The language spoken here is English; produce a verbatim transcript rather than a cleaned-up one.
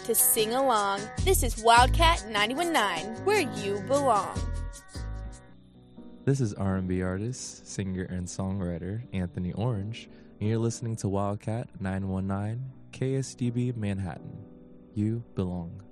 to sing along. This is Wildcat ninety-one point nine, where you belong. This is R and B artist, singer, and songwriter Anthony Orange, and you're listening to Wildcat nine one nine, K S D B Manhattan. You belong.